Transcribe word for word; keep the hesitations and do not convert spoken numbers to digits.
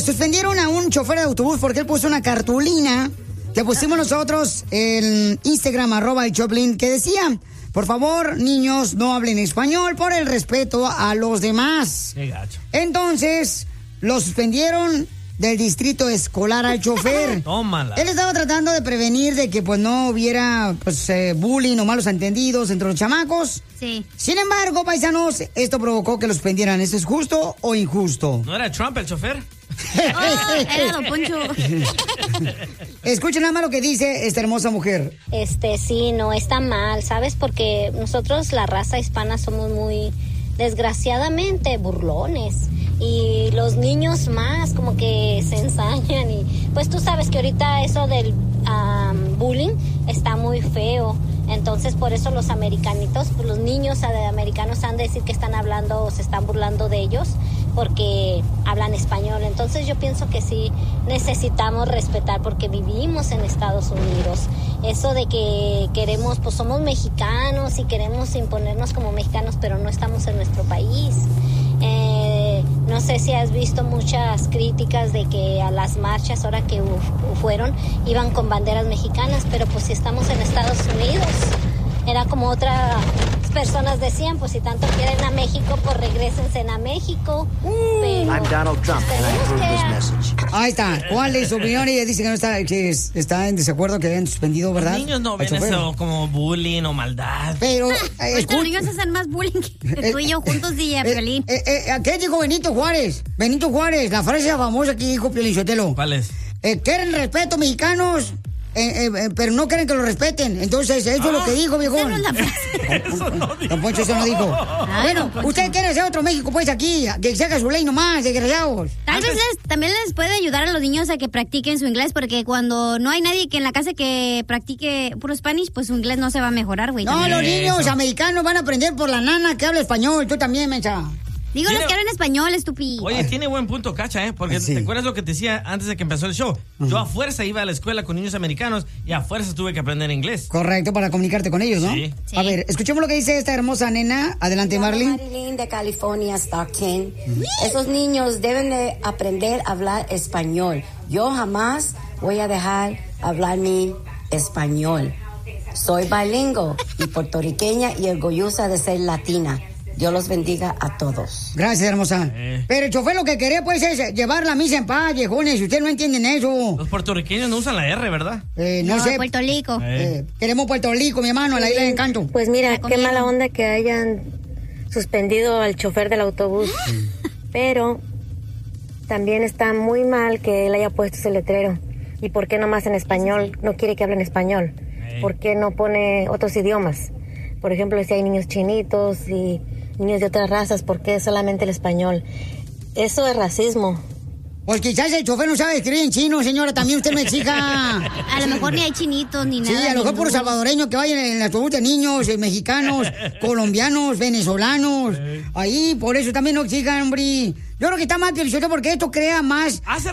suspendieron a un chofer de autobús porque él puso una cartulina que pusimos nosotros en Instagram, arroba el Choplin, que decía, por favor, niños, no hablen español por el respeto a los demás. Qué gacho. Entonces, lo suspendieron del distrito escolar al chofer. Tómala. Él estaba tratando de prevenir de que pues no hubiera pues eh, bullying o malos entendidos entre los chamacos. Sí. Sin embargo, paisanos, esto provocó que los suspendieran. ¿Esto es justo o injusto? ¿No era Trump el chofer? Oh, era Don Poncho. Escuchen nada más lo que dice esta hermosa mujer. Este, sí, no está mal, ¿sabes? Porque nosotros, la raza hispana, somos muy, desgraciadamente, burlones. Y los niños más como que se ensañan. Y pues tú sabes que ahorita eso del um, bullying está muy feo. Entonces por eso los americanitos, pues los niños americanos han de decir que están hablando o se están burlando de ellos porque hablan español. Entonces yo pienso que sí necesitamos respetar porque vivimos en Estados Unidos. Eso de que queremos, pues somos mexicanos y queremos imponernos como mexicanos, pero no estamos en nuestro país. Eh, no sé si has visto muchas críticas de que a las marchas ahora que uh, fueron iban con banderas mexicanas, pero pues si estamos en Estados Unidos, era como otras personas decían, pues si tanto quieren a México, pues regrésense a México. Pero I'm Donald Trump and I approve this message. Ahí está. ¿Cuál es su opinión? Ella dice que no está, que es- está en desacuerdo que hayan suspendido, ¿verdad? Los niños no Al ven chofer. eso como bullying o maldad. Pero, eh, Ahorita escu- los niños hacen más bullying que tú y yo juntos, D J eh, Piolín. eh, eh, ¿Qué dijo Benito Juárez? Benito Juárez, la frase famosa que dijo Piolín Sotelo. ¿Cuál es? Eh, quieren respeto mexicanos, eh, eh, pero no quieren que lo respeten. Entonces, eso es lo que dijo, viejo. Esa no es la frase. Eso no dijo. Don Poncho, eso no dijo. Ay, Bueno, don Poncho. usted quiere hacer otro México, pues, aquí, que se haga su ley nomás, desgraciados. Tal vez les, también les puede ayudar a los niños a que practiquen su inglés, porque cuando no hay nadie que en la casa que practique puro Spanish, pues su inglés no se va a mejorar, güey. No, también. los niños Eso. americanos van a aprender por la nana que habla español. Tú también, mensa. Digo los Tiene- que hablan español, estúpido. Oye, tiene buen punto, Cacha, ¿eh? Porque Sí. ¿te acuerdas lo que te decía antes de que empezó el show? Yo a fuerza iba a la escuela con niños americanos y a fuerza tuve que aprender inglés. Correcto, para comunicarte con ellos, ¿no? Sí. Sí. A ver, escuchemos lo que dice esta hermosa nena. Adelante, Marlene. Marilyn de California, Stockton. Esos niños deben de aprender a hablar español. Yo jamás voy a dejar hablar mi español. Soy bilingüe y puertorriqueña y orgullosa de ser latina. Dios los bendiga a todos. Gracias, hermosa. Eh. Pero el chofer lo que quería, pues, es llevar la misa en paz, viejones. Ustedes no entienden eso. Los puertorriqueños no usan la R, ¿verdad? Eh, no, No, sé. Puerto Rico. Eh. Eh, queremos Puerto Rico, mi hermano, a la isla de Encanto. Pues mira, La qué comieron. mala onda que hayan suspendido al chofer del autobús. Pero también está muy mal que él haya puesto ese letrero. ¿Y por qué nomás en español? No quiere que hablen español. ¿Por qué no pone otros idiomas? Por ejemplo, si hay niños chinitos y niños de otras razas, ¿por qué solamente el español? Eso es racismo. Pues quizás el chofer no sabe escribir en chino, señora. También usted me exija. A lo mejor ni hay chinitos ni Sí, nada. a lo mejor ni por luz. salvadoreños que vayan en el autobús de niños, eh, mexicanos, colombianos, venezolanos. Ahí, por eso también no exijan, hombre. Yo creo que está mal, Piolichotelo, porque esto crea más Hace